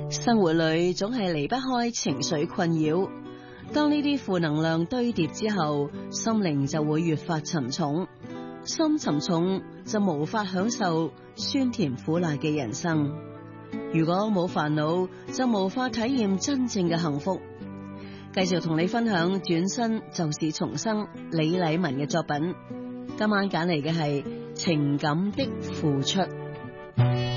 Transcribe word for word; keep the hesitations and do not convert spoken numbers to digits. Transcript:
生活裏總係離不開情緒困擾，當呢啲負能量堆疊之後，心靈就會越發沉重。心沉重就無法享受酸甜苦辣嘅人生。如果冇煩惱，就無法體驗真正嘅幸福。繼續同你分享轉身就是重生李禮文嘅作品。今晚揀嚟嘅係情感的付出。